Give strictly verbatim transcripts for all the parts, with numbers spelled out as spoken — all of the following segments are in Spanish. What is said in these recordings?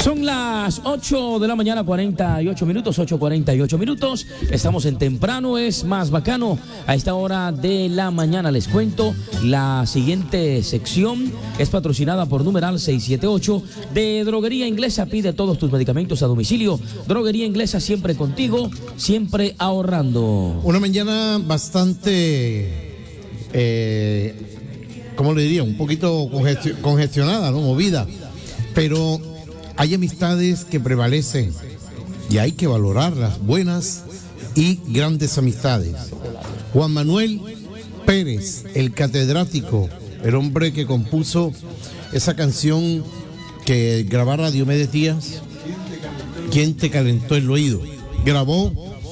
Son las ocho de la mañana, cuarenta y ocho minutos, ocho cuarenta y ocho minutos. Estamos en Temprano es Más Bacano. A esta hora de la mañana les cuento, la siguiente sección es patrocinada por Numeral seiscientos setenta y ocho de Droguería Inglesa. Pide todos tus medicamentos a domicilio. Droguería Inglesa, siempre contigo, siempre ahorrando. Una mañana bastante, eh, ¿cómo le diría? Un poquito congestio- congestionada, ¿no? Movida. Pero hay amistades que prevalecen y hay que valorarlas, buenas y grandes amistades. Juan Manuel Pérez, el catedrático, el hombre que compuso esa canción que grabara Diomedes Díaz, ¿Quién te calentó el oído? Grabó,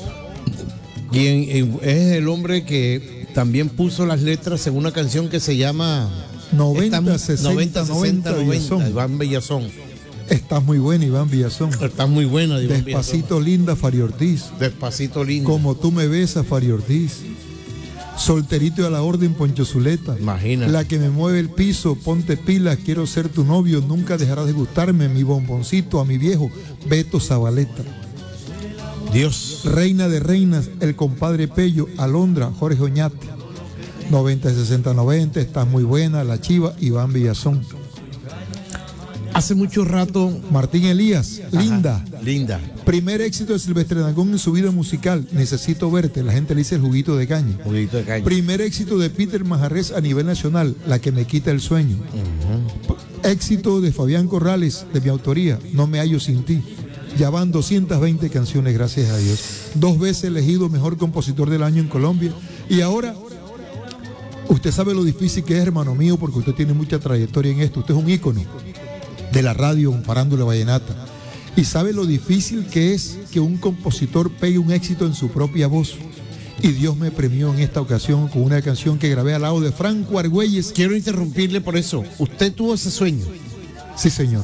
quien es el hombre que también puso las letras en una canción que se llama noventa, sesenta, noventa, sesenta, noventa, Iván Villazón. Estás muy buena, Iván Villazón. Está muy buena, Iván Despacito Villazón. linda, Fari Ortiz. Despacito lindo. Como tú me besas, Fari Ortiz. Solterito y a la orden, Poncho Zuleta. Imagínate. La que me mueve el piso, ponte pilas, quiero ser tu novio, nunca dejarás de gustarme, mi bomboncito, a mi viejo, Beto Zabaleta. Dios. Reina de reinas, el compadre Pello, Alondra, Jorge Oñate. noventa, sesenta, noventa, estás muy buena, La Chiva, Iván Villazón. Hace mucho rato. Martín Elías, Ajá, linda. Linda. Primer éxito de Silvestre Dangond en su vida musical, Necesito verte, la gente le dice el juguito de caña. Juguito de caña. Primer éxito de Peter Majarrés a nivel nacional, La que me quita el sueño. Uh-huh. Éxito de Fabián Corrales, de mi autoría, No me hallo sin ti. Ya van doscientas veinte canciones, gracias a Dios. Dos veces elegido mejor compositor del año en Colombia. Y ahora, usted sabe lo difícil que es, hermano mío, porque usted tiene mucha trayectoria en esto. Usted es un ícono de la radio en farándula vallenata. Y sabe lo difícil que es que un compositor pegue un éxito en su propia voz. Y Dios me premió en esta ocasión con una canción que grabé al lado de Franco Argüelles. Quiero interrumpirle por eso. ¿Usted tuvo ese sueño? Sí, señor.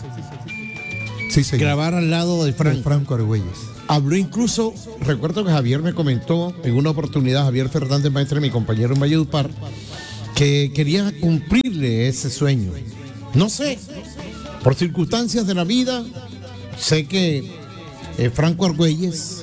Sí, señor. Grabar al lado de Franco. De Franco Argüelles. Habló incluso, recuerdo que Javier me comentó en una oportunidad, Javier Fernández Maestre, mi compañero en Valledupar, que quería cumplirle ese sueño. No sé, por circunstancias de la vida, sé que eh, Franco Argüelles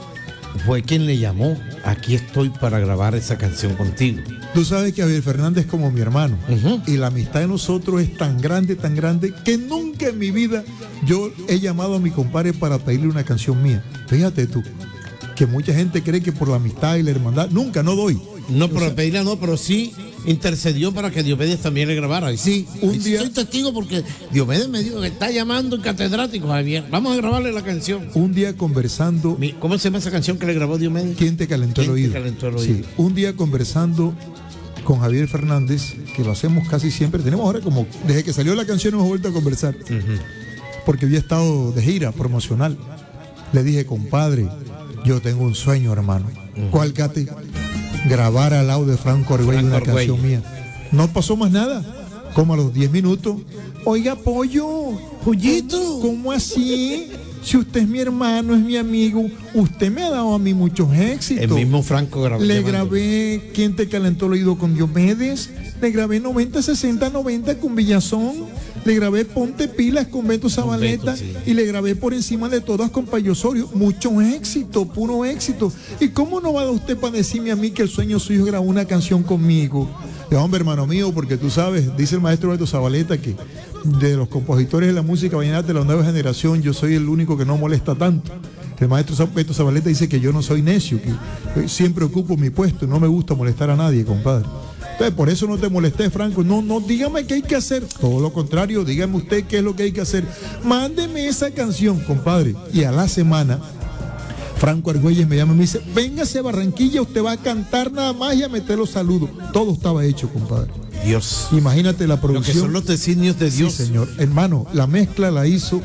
fue quien le llamó. Aquí estoy para grabar esa canción contigo. Tú sabes que Javier Fernández es como mi hermano. Uh-huh. Y la amistad de nosotros es tan grande, tan grande, que nunca en mi vida yo he llamado a mi compadre para pedirle una canción mía. Fíjate tú, que mucha gente cree que por la amistad y la hermandad, nunca, no doy. No, por la pedirla no, pero sí intercedió para que Diomedes también le grabara. Y sí, un y día. Soy testigo porque Diomedes me dijo que está llamando el catedrático Javier. Vamos a grabarle la canción. Un día conversando. Mi, ¿Cómo se llama esa canción que le grabó Diomedes? ¿Quién te calentó el oído? ¿Quién te calentó el oído? Sí, un día conversando con Javier Fernández, que lo hacemos casi siempre. Tenemos ahora como, desde que salió la canción hemos vuelto a conversar. Uh-huh. Porque había estado de gira promocional. Le dije, compadre, yo tengo un sueño, hermano. Uh-huh. ¿Cuál, Cate? Grabar al lado de Franco Argüelles una Argüelles. canción mía. No pasó más nada. Como a los diez minutos. Oiga, pollo. Pollito. ¿Cómo así? Si usted es mi hermano, es mi amigo, usted me ha dado a mí muchos éxitos. El mismo Franco grabó. Le grabé ¿Quién te calentó el oído? Con Diomedes. Le grabé noventa, sesenta, noventa con Villazón. Le grabé Ponte pilas con Beto Zabaleta. Sí. Y le grabé Por encima de todas con Payo Osorio. Mucho éxito, puro éxito. ¿Y cómo no va a usted para decirme a mí que el sueño suyo grabó una canción conmigo? De hombre, hermano mío, porque tú sabes, dice el maestro Beto Zabaleta que de los compositores de la música vallenata de la nueva generación, yo soy el único que no molesta tanto. El maestro Beto Zabaleta dice que yo no soy necio, que siempre ocupo mi puesto, no me gusta molestar a nadie, compadre. Entonces, por eso no te molesté, Franco. No, no, dígame qué hay que hacer. Todo lo contrario, dígame usted qué es lo que hay que hacer. Mándeme esa canción, compadre. Y a la semana, Franco Argüelles me llama y me dice, véngase a Barranquilla, usted va a cantar nada más y a meter los saludos. Todo estaba hecho, compadre. Dios. Imagínate la producción. Lo que son los designios de Dios. Sí, señor. Hermano, la mezcla la hizo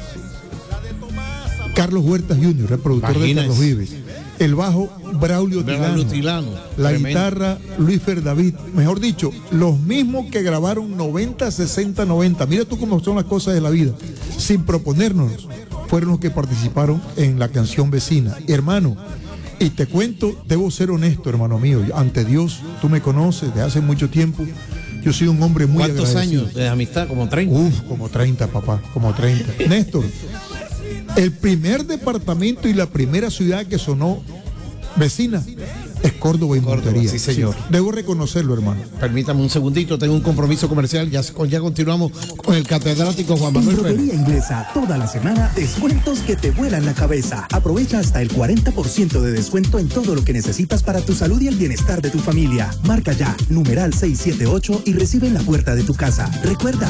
Carlos Huertas junior, el productor Imagínate. de Carlos Vives. El bajo, Braulio Tilano. Tilano. La Tremendo. guitarra, Luis Fer David. Mejor dicho, los mismos que grabaron noventa, sesenta, noventa. Mira tú cómo son las cosas de la vida. Sin proponernos, fueron los que participaron en la canción vecina. Hermano, y te cuento, debo ser honesto, hermano mío. Ante Dios, tú me conoces de hace mucho tiempo. Yo soy un hombre muy ¿Cuántos agradecido. años de amistad? ¿Como treinta? Uf, como treinta, papá, como treinta. Néstor, El primer departamento y la primera ciudad que sonó vecina es Córdoba y Córdoba, Montería. sí, señor. Sí, debo reconocerlo, hermano. Permítame un segundito, tengo un compromiso comercial. Ya, ya continuamos con el catedrático Juan Manuel En Pérez. Droguería Inglesa, toda la semana, descuentos que te vuelan la cabeza. Aprovecha hasta el cuarenta por ciento de descuento en todo lo que necesitas para tu salud y el bienestar de tu familia. Marca ya, numeral seiscientos setenta y ocho y recibe en la puerta de tu casa. Recuerda,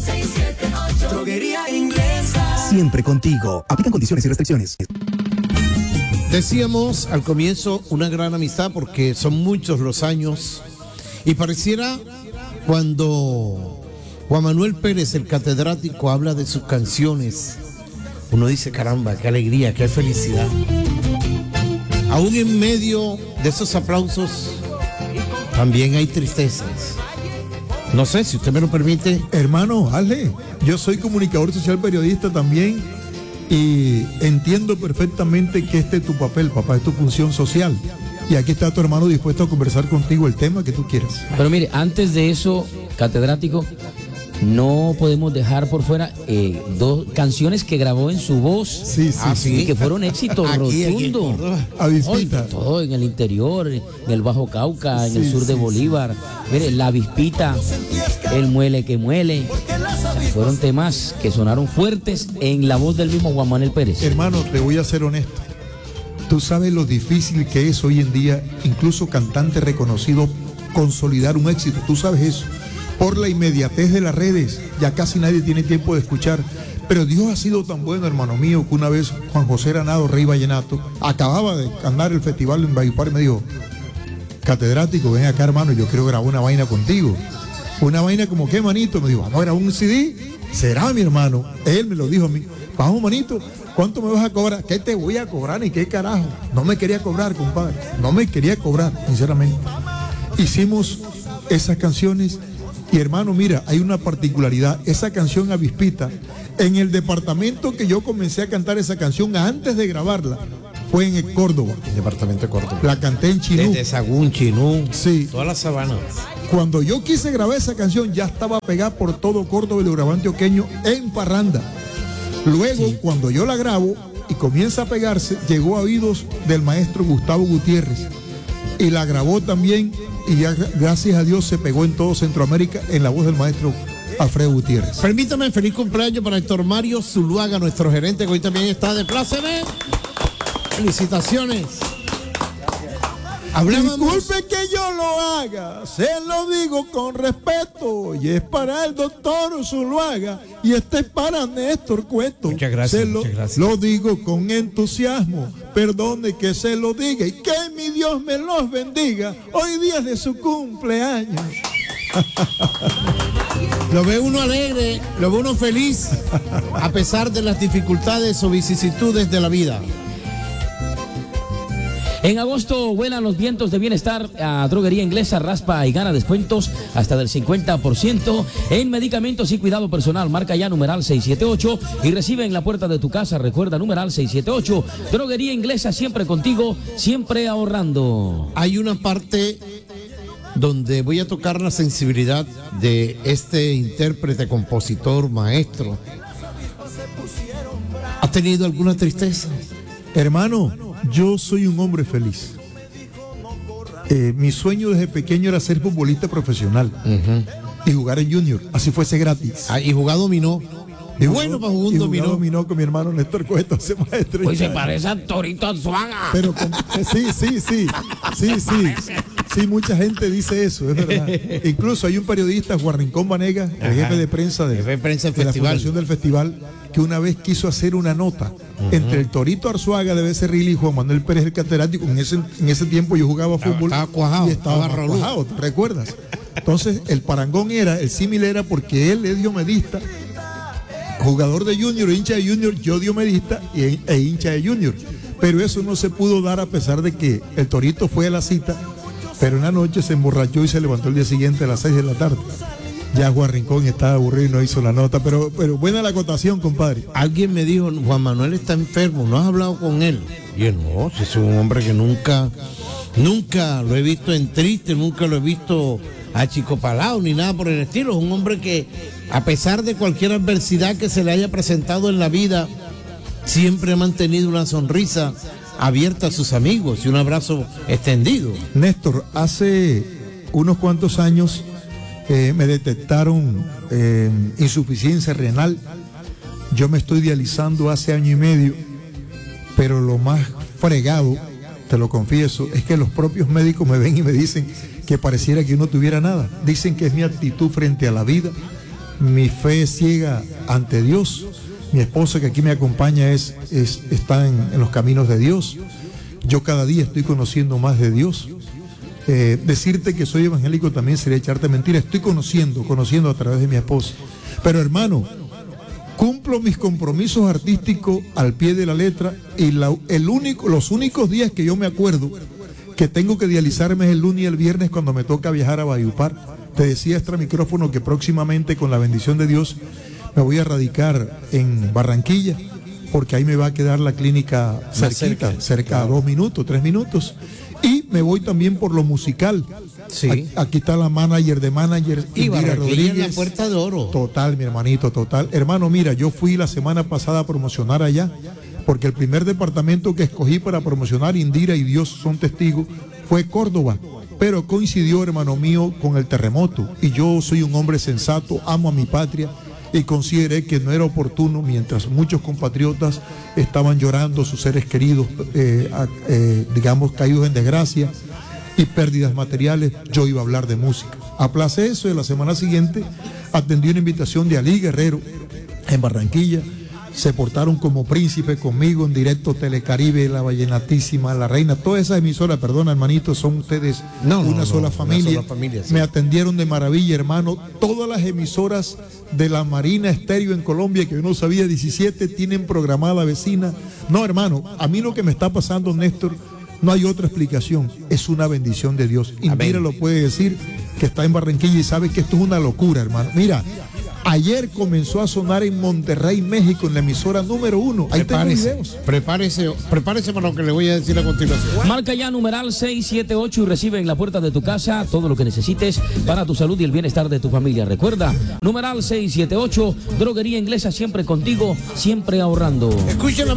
Droguería Inglesa. Siempre contigo. Aplican condiciones y restricciones. Decíamos al comienzo una gran amistad porque son muchos los años y pareciera cuando Juan Manuel Pérez, el catedrático, habla de sus canciones, uno dice, caramba, qué alegría, qué felicidad. Aún en medio de esos aplausos también hay tristezas. No sé si usted me lo permite. Hermano, Ale, yo soy comunicador social, periodista también, y entiendo perfectamente que este es tu papel, papá, es tu función social. Y aquí está tu hermano dispuesto a conversar contigo el tema que tú quieras. Pero mire, antes de eso, catedrático, no podemos dejar por fuera eh, dos canciones que grabó en su voz. Sí, sí, Ah, sí. Y que fueron éxitos Aquí, aquí en rotundo. Córdoba. Avispita. Oye, todo en el interior, en el Bajo Cauca, en el Sí, sur de sí, Bolívar. Mire, La Avispita, El Muele que Muele. Fueron temas que sonaron fuertes en la voz del mismo Juan Manuel Pérez. Hermano, te voy a ser honesto. Tú sabes lo difícil que es hoy en día, incluso cantante reconocido, consolidar un éxito. Tú sabes eso. Por la inmediatez de las redes, ya casi nadie tiene tiempo de escuchar. Pero Dios ha sido tan bueno, hermano mío, que una vez Juan José Granado, Rey Vallenato, acababa de ganar el festival en Valledupar y me dijo, catedrático, ven acá, hermano, yo quiero grabar una vaina contigo. Una vaina como qué, manito. Me dijo, vamos a grabar un C D. Será, mi hermano. Él me lo dijo a mí. Vamos, manito, ¿cuánto me vas a cobrar? ¿Qué te voy a cobrar ni qué carajo? No me quería cobrar, compadre. No me quería cobrar, sinceramente. Hicimos esas canciones y, hermano, mira, hay una particularidad. Esa canción Avispita, en el departamento que yo comencé a cantar esa canción antes de grabarla, fue en el Córdoba. Departamento de Córdoba. La canté en Chinú. Desde Sagún, Chinú, Sí. toda la sabana. Cuando yo quise grabar esa canción, ya estaba pegada por todo Córdoba y lo grabó antioqueño en parranda. Luego, sí, cuando yo la grabo y comienza a pegarse, llegó a oídos del maestro Gustavo Gutiérrez. Y la grabó también, y ya gracias a Dios se pegó en todo Centroamérica en la voz del maestro Alfredo Gutiérrez. Permítame, feliz cumpleaños para Héctor Mario Zuluaga, nuestro gerente, que hoy también está de pláceme. Felicitaciones. Hablábamos... Disculpe que yo lo haga, se lo digo con respeto, y es para el doctor Zuluaga, y este es para Néstor Cueto. Muchas gracias, se lo, muchas gracias. Lo digo con entusiasmo, perdone que se lo diga, y que mi Dios me los bendiga, hoy día es de su cumpleaños. Lo ve uno alegre, lo ve uno feliz, a pesar de las dificultades o vicisitudes de la vida. En agosto vuelan los vientos de bienestar a Droguería Inglesa, raspa y gana descuentos hasta del cincuenta por ciento en medicamentos y cuidado personal. Marca ya numeral seiscientos setenta y ocho y recibe en la puerta de tu casa. Recuerda numeral seiscientos setenta y ocho. Droguería Inglesa, siempre contigo, siempre ahorrando. Hay una parte donde voy a tocar la sensibilidad de este intérprete, compositor, maestro. ¿Ha tenido alguna tristeza? Hermano, yo soy un hombre feliz. Eh, mi sueño desde pequeño era ser futbolista profesional Uh-huh. y jugar en Junior, así fuese gratis. Ah, y jugar dominó. Y bueno, para jugar un y jugar dominó. dominó con mi hermano Néstor Cueto, ese maestro. Pues se parece a Torito Arzuaga. Pero con- eh, sí, sí, sí, sí, sí. Sí, mucha gente dice eso, es verdad. Incluso hay un periodista, Juan Rincón Vanega, el Ajá. jefe de prensa de, Jefe de prensa del de la festival. fundación del festival, que una vez quiso hacer una nota entre el Torito Arzuaga de Becerril y Juan Manuel Pérez, el catedrático. En ese, en ese tiempo yo jugaba Estaba- fútbol estaba cuajado, y estaba, estaba rolú. cuajado, ¿te recuerdas? Entonces el parangón era, el símil era porque él es diomedista, jugador de Junior, hincha de Junior, yo diomedista y, e hincha de Junior. Pero eso no se pudo dar a pesar de que el Torito fue a la cita, pero una noche se emborrachó y se levantó el día siguiente a las seis de la tarde. Ya Juan Rincón estaba aburrido y no hizo la nota, pero, pero buena la acotación, compadre. Alguien me dijo, Juan Manuel está enfermo, ¿no has hablado con él? Y yo, no, si es un hombre que nunca, nunca lo he visto en triste, nunca lo he visto achicopalado ni nada por el estilo. Es un hombre que, a pesar de cualquier adversidad que se le haya presentado en la vida, siempre ha mantenido una sonrisa abierta a sus amigos y un abrazo extendido. Néstor, hace unos cuantos años eh, me detectaron eh, insuficiencia renal. Yo me estoy dializando hace año y medio, pero lo más fregado, te lo confieso, es que los propios médicos me ven y me dicen que pareciera que yo no tuviera nada. Dicen que es mi actitud frente a la vida, mi fe ciega ante Dios. Mi esposa, que aquí me acompaña, es, es, está en, en los caminos de Dios. Yo cada día estoy conociendo más de Dios. Eh, decirte que soy evangélico también sería echarte mentira. Estoy conociendo, conociendo a través de mi esposa. Pero hermano, cumplo mis compromisos artísticos al pie de la letra y la, el único, los únicos días que yo me acuerdo que tengo que dializarme es el lunes y el viernes cuando me toca viajar a Valledupar. Te decía extra micrófono que próximamente, con la bendición de Dios, me voy a radicar en Barranquilla, porque ahí me va a quedar la clínica cerquita, cerca, cerca claro. a dos minutos, tres minutos. Y me voy también por lo musical. Sí. Aquí, aquí está la manager de manager, y Indira Rodríguez. En la Puerta de Oro. Total, mi hermanito, total. Hermano, mira, yo fui la semana pasada a promocionar allá, porque el primer departamento que escogí para promocionar, Indira y Dios son testigos, fue Córdoba. Pero coincidió, hermano mío, con el terremoto. Y yo soy un hombre sensato, amo a mi patria, y consideré que no era oportuno, mientras muchos compatriotas estaban llorando sus seres queridos, eh, eh, digamos, caídos en desgracia y pérdidas materiales, yo iba a hablar de música. Aplacé eso y la semana siguiente atendí una invitación de Ali Guerrero en Barranquilla. Se portaron como príncipe conmigo en directo, Telecaribe, La Vallenatísima, La Reina, todas esas emisoras, perdona hermanito, son ustedes no, no, una, no, sola no, familia. una sola familia. Sí. Me atendieron de maravilla, hermano. Todas las emisoras de la Marina Estéreo en Colombia, que yo no sabía, diecisiete, tienen programada vecina. No, hermano, a mí lo que me está pasando, Néstor, no hay otra explicación, es una bendición de Dios. Indira lo puede decir, que está en Barranquilla y sabe que esto es una locura, hermano. Mira, ayer comenzó a sonar en Monterrey, México, en la emisora número uno. Ahí prepárese, tengo videos. Prepárese, prepárese para lo que le voy a decir a continuación. Marca ya numeral seis siete ocho y recibe en la puerta de tu casa todo lo que necesites para tu salud y el bienestar de tu familia. Recuerda, numeral seis siete ocho, droguería inglesa, siempre contigo, siempre ahorrando. Escuchen la